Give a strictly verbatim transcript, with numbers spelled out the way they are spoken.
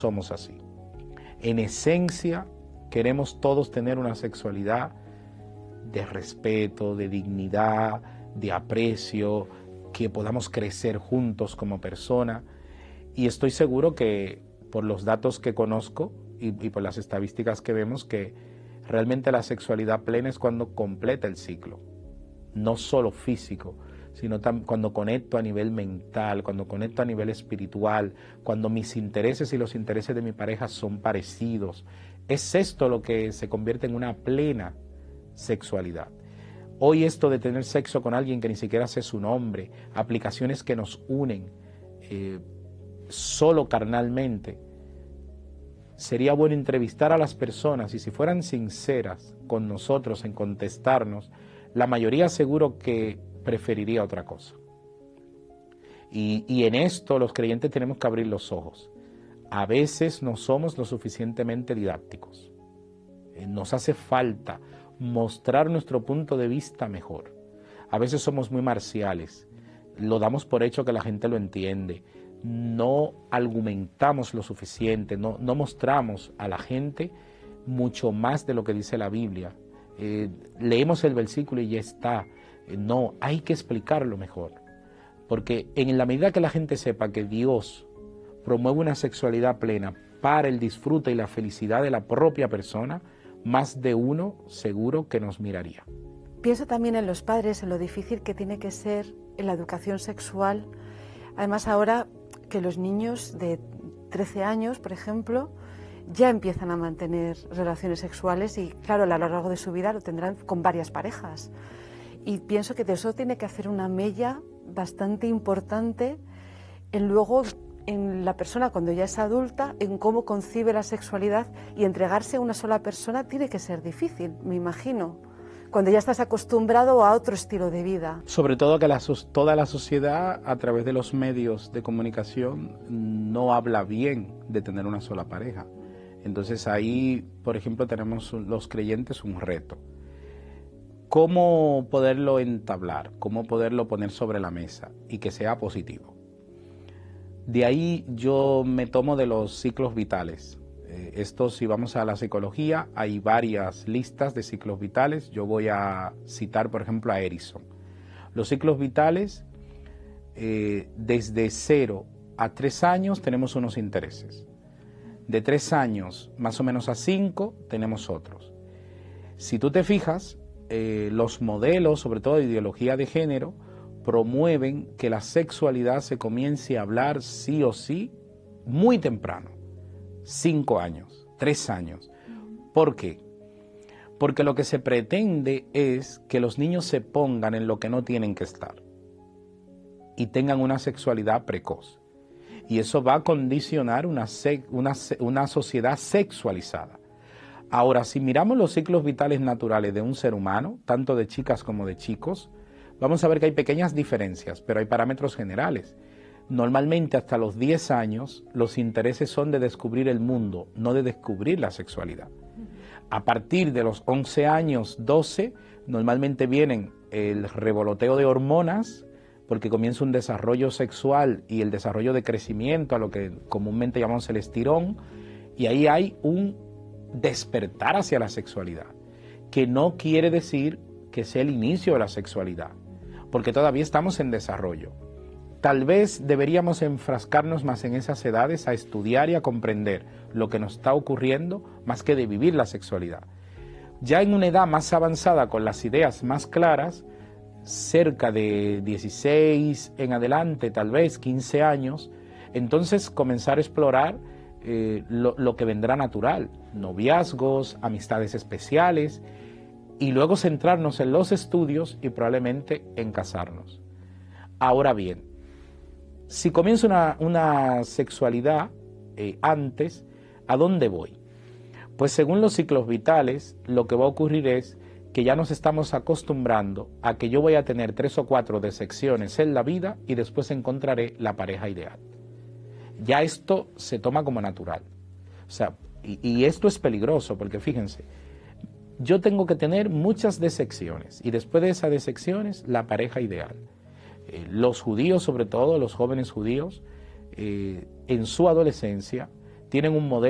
somos así. En esencia, queremos todos tener una sexualidad de respeto, de dignidad, de aprecio, que podamos crecer juntos como persona. Y estoy seguro que por los datos que conozco y, y por las estadísticas que vemos, que realmente la sexualidad plena es cuando completa el ciclo, no solo físico, sino cuando conecto a nivel mental, cuando conecto a nivel espiritual, cuando mis intereses y los intereses de mi pareja son parecidos. Es esto lo que se convierte en una plena sexualidad. Hoy esto de tener sexo con alguien que ni siquiera sé su nombre, aplicaciones que nos unen eh, solo carnalmente, sería bueno entrevistar a las personas y si fueran sinceras con nosotros en contestarnos, la mayoría seguro que preferiría otra cosa. Y, y en esto los creyentes tenemos que abrir los ojos. A veces no somos lo suficientemente didácticos. Eh, nos hace falta mostrar nuestro punto de vista mejor. A veces somos muy marciales. Lo damos por hecho que la gente lo entiende. No argumentamos lo suficiente, no, no mostramos a la gente mucho más de lo que dice la Biblia. Eh, leemos el versículo y ya está. Eh, no, hay que explicarlo mejor. Porque en la medida que la gente sepa que Dios promueve una sexualidad plena para el disfrute y la felicidad de la propia persona, más de uno seguro que nos miraría. Pienso también en los padres, en lo difícil que tiene que ser en la educación sexual. Además ahora que los niños de trece años, por ejemplo, ya empiezan a mantener relaciones sexuales y claro, a lo largo de su vida lo tendrán con varias parejas. Y pienso que de eso tiene que hacer una mella bastante importante en luego en la persona cuando ya es adulta, en cómo concibe la sexualidad, y entregarse a una sola persona tiene que ser difícil, me imagino, cuando ya estás acostumbrado a otro estilo de vida. Sobre todo que la, toda la sociedad a través de los medios de comunicación no habla bien de tener una sola pareja. Entonces ahí, por ejemplo, tenemos los creyentes un reto. ¿Cómo poderlo entablar? ¿Cómo poderlo poner sobre la mesa y que sea positivo? De ahí yo me tomo de los ciclos vitales. Eh, esto, si vamos a la psicología, hay varias listas de ciclos vitales. Yo voy a citar, por ejemplo, a Erickson. Los ciclos vitales, eh, desde cero a tres años tenemos unos intereses. De tres años más o menos a cinco tenemos otros. Si tú te fijas, eh, los modelos, sobre todo de ideología de género, promueven que la sexualidad se comience a hablar sí o sí muy temprano, cinco años, tres años. ¿Por qué? Porque lo que se pretende es que los niños se pongan en lo que no tienen que estar y tengan una sexualidad precoz. Y eso va a condicionar una, una, una sociedad sexualizada. Ahora, si miramos los ciclos vitales naturales de un ser humano, tanto de chicas como de chicos, vamos a ver que hay pequeñas diferencias, pero hay parámetros generales. Normalmente hasta los diez años los intereses son de descubrir el mundo, no de descubrir la sexualidad. A partir de los once años, doce, normalmente vienen el revoloteo de hormonas, porque comienza un desarrollo sexual y el desarrollo de crecimiento, a lo que comúnmente llamamos el estirón, y ahí hay un despertar hacia la sexualidad, que no quiere decir que sea el inicio de la sexualidad, porque todavía estamos en desarrollo. Tal vez deberíamos enfrascarnos más en esas edades a estudiar y a comprender lo que nos está ocurriendo, más que de vivir la sexualidad. Ya en una edad más avanzada, con las ideas más claras, cerca de dieciséis en adelante, tal vez quince años, entonces comenzar a explorar eh, lo, lo que vendrá natural, noviazgos, amistades especiales, y luego centrarnos en los estudios y probablemente en casarnos. Ahora bien, si comienzo una, una sexualidad eh, antes, ¿a dónde voy? Pues según los ciclos vitales, lo que va a ocurrir es que ya nos estamos acostumbrando a que yo voy a tener tres o cuatro decepciones en la vida y después encontraré la pareja ideal. Ya esto se toma como natural. O sea, y, y esto es peligroso porque fíjense, yo tengo que tener muchas decepciones y después de esas decepciones la pareja ideal. Eh, los judíos, sobre todo los jóvenes judíos, eh, en su adolescencia tienen un modelo